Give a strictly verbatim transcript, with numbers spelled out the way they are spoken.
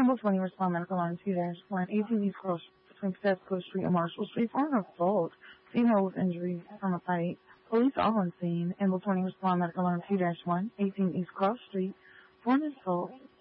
Campbell twenty respond medical line two dash one, eighteen East Cross between Pasco Street and Marshall Street for an assault. Female with injuries from a fight. Police are on scene. Campbell twenty respond medical line two dash one, eighteen East Cross Street for an assault.